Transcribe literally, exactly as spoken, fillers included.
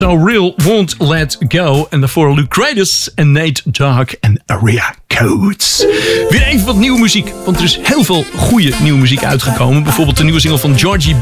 So Real Won't Let Go. En daarvoor Lucretus en Nate Dogg en Area Codes. Weer even wat nieuwe muziek, want er is heel veel goede nieuwe muziek uitgekomen. Bijvoorbeeld de nieuwe single van Georgie B